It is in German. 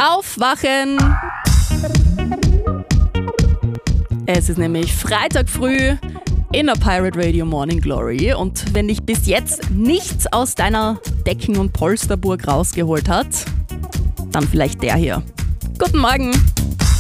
Aufwachen! Es ist nämlich Freitag früh in der Pirate Radio Morning Glory und wenn dich bis jetzt nichts aus deiner Decken- und Polsterburg rausgeholt hat, dann vielleicht der hier. Guten Morgen!